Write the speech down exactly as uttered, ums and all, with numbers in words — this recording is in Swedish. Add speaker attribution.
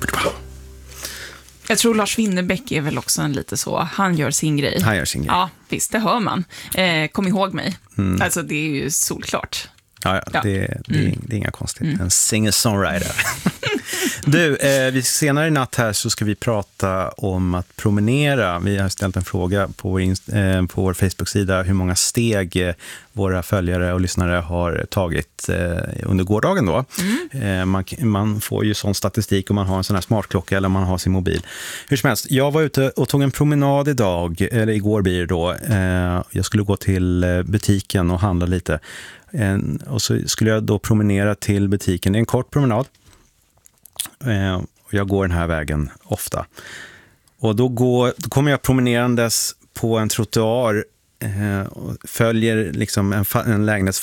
Speaker 1: Jag tror Lars Winnerbäck är väl också en lite så, han gör sin grej.
Speaker 2: Han gör sin grej.
Speaker 1: Ja, visst, det hör man. Eh, kom ihåg mig.
Speaker 2: Mm.
Speaker 1: Alltså det är ju solklart.
Speaker 2: Ja, ja,
Speaker 1: Ja.
Speaker 2: Det, det,
Speaker 1: Mm.
Speaker 2: det är inga konstigt.
Speaker 1: Mm.
Speaker 2: En singer-songwriter. Du, eh, vi, senare i natt här så ska vi prata om att promenera. Vi har ställt en fråga på vår, inst- eh, på vår Facebook-sida hur många steg eh, våra följare och lyssnare har tagit eh, under gårdagen då. Mm. Eh, man, man får ju sån statistik om man har en sån här smartklocka eller om man har sin mobil. Hur som helst, jag var ute och tog en promenad idag, eller igår blir det då. Eh, jag skulle gå till butiken och handla lite. En, och så skulle jag då promenera till butiken. Det är en kort promenad. Eh, och jag går den här vägen ofta. Och då, går, då kommer jag promenerandes på en trottoar eh, och följer liksom en, fa- en lägenhets